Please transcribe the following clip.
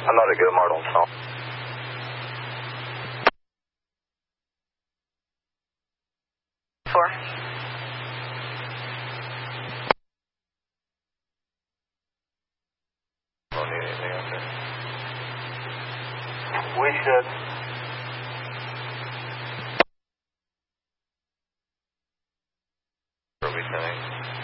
I'm not a good model, so. Four. Don't need anything out there. We should. What are we saying?